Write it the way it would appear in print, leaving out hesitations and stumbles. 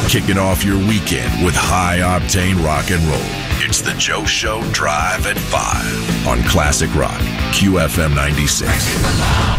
kicking off your weekend with high-octane rock and roll. It's the Joe Show Drive at 5 on Classic Rock, QFM 96.